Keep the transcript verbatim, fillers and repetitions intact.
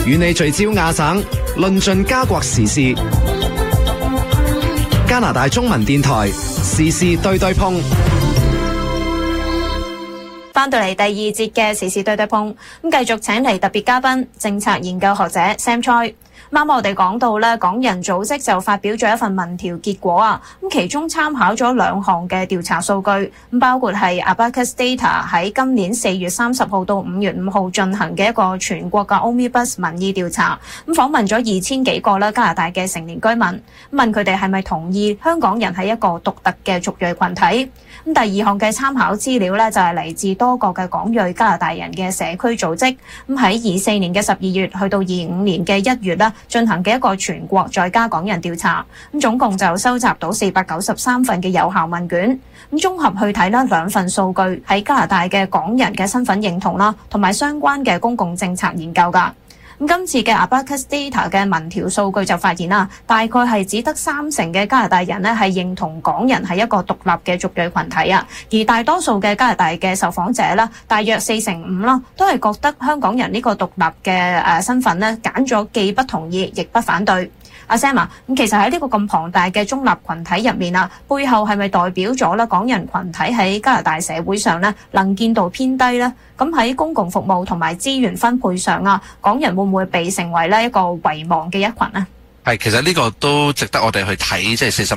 與你聚焦亞省，論盡加國時事。加拿大中文電台時事對對碰。 翻到嚟第二節嘅時事對對碰，咁繼續請嚟特別嘉賓，政策研究學者 Sam Choi。啱啱我哋講到咧，港人組織就發表咗一份民調結果啊，咁其中參考咗兩項嘅調查數據，咁包括係 Abacus Data 喺今年四月三十號到五月五號進行嘅一個全國嘅 Omnibus 民意調查，咁訪問咗二千幾個啦加拿大嘅成年居民，問佢哋係咪同意香港人係一個獨特嘅族裔群體。咁第二項嘅參考資料咧就係嚟自多個嘅港裔加拿大人嘅社區組織，咁喺二四年嘅十二月去到二五年嘅一月啦，進行嘅一個全國在家港人調查，咁總共就收集到四百九十三份嘅有效問卷，咁綜合去睇啦兩份數據喺加拿大嘅港人嘅身份認同啦，同埋相關嘅公共政策研究㗎。咁今次嘅 Abacus Data 嘅民調數據就發現啦，大概係只得三成嘅加拿大人咧係認同港人係一個獨立嘅族裔群體啊，而大多數嘅加拿大嘅受訪者啦，大約四成五啦，都係覺得香港人呢個獨立嘅誒身份咧揀咗既不同意亦不反對。阿 Sam 啊，咁其實喺呢個咁龐大嘅中立群體入面啊，背後係咪代表咗咧港人群體喺加拿大社會上咧能見度偏低咧？咁喺公共服務同埋資源分配上啊，港人會唔會被成為咧一個遺忘嘅一群呢？ 係，其實呢個都值得我哋去睇，即係四十